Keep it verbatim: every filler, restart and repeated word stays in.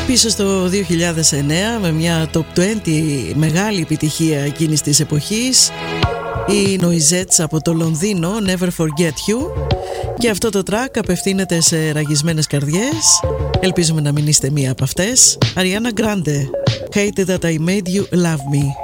Πίσω στο δύο χιλιάδες εννέα με μια top είκοσι μεγάλη επιτυχία εκείνης της εποχής, οι Noisettes από το Λονδίνο, Never Forget You, και αυτό το track απευθύνεται σε ραγισμένες καρδιές. Ελπίζουμε να μην είστε μία από αυτές. Ariana Grande, Hate That I Made You Love Me.